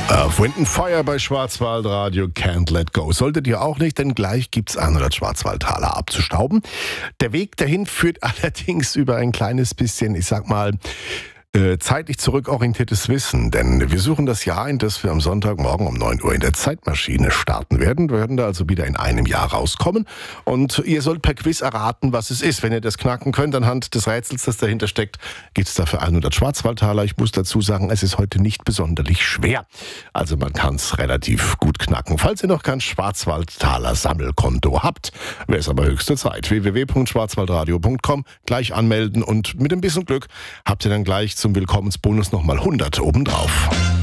Wind and Fire bei Schwarzwaldradio, Can't Let Go. Solltet ihr auch nicht, denn gleich gibt's 100 Schwarzwaldtaler abzustauben. Der Weg dahin führt allerdings über ein kleines bisschen, ich sag mal, zeitlich zurückorientiertes Wissen, denn wir suchen das Jahr, in das wir am Sonntagmorgen um 9 Uhr in der Zeitmaschine starten werden. Wir werden da also wieder in einem Jahr rauskommen und ihr sollt per Quiz erraten, was es ist. Wenn ihr das knacken könnt anhand des Rätsels, das dahinter steckt, geht's dafür 100 Schwarzwaldtaler. Ich muss dazu sagen, es ist heute nicht besonderlich schwer. Also man kann es relativ gut knacken. Falls ihr noch kein Schwarzwaldtaler Sammelkonto habt, wäre es aber höchste Zeit. www.schwarzwaldradio.com, gleich anmelden und mit ein bisschen Glück habt ihr dann gleich zum Willkommensbonus nochmal 100 obendrauf.